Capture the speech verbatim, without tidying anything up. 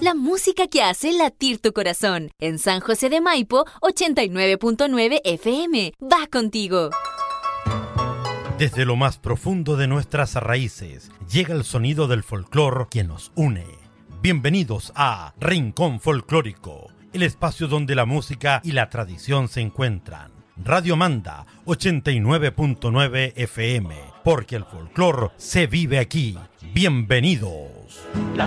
La música que hace latir tu corazón. En San José de Maipo, ochenta y nueve punto nueve F M. Va contigo. Desde lo más profundo de nuestras raíces, llega el sonido del folclor que nos une. Bienvenidos a Rincón Folclórico, el espacio donde la música y la tradición se encuentran. Radio Manda, ochenta y nueve punto nueve F M, porque el folclor se vive aquí. Bienvenidos.